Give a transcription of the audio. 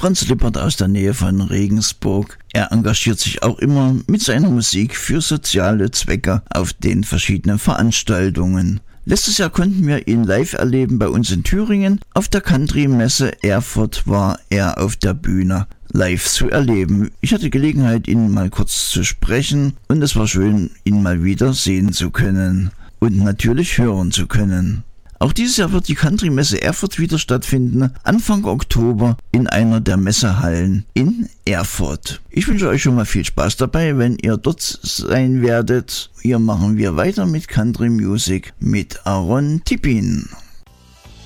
Franz Lippert aus der Nähe von Regensburg. Er engagiert sich auch immer mit seiner Musik für soziale Zwecke auf den verschiedenen Veranstaltungen. Letztes Jahr konnten wir ihn live erleben bei uns in Thüringen. Auf der Country-Messe Erfurt war er auf der Bühne live zu erleben. Ich hatte Gelegenheit, ihn mal kurz zu sprechen und es war schön, ihn mal wieder sehen zu können und natürlich hören zu können. Auch dieses Jahr wird die Country-Messe Erfurt wieder stattfinden, Anfang Oktober in einer der Messehallen in Erfurt. Ich wünsche euch schon mal viel Spaß dabei, wenn ihr dort sein werdet. Hier machen wir weiter mit Country Music mit Aaron Tippin.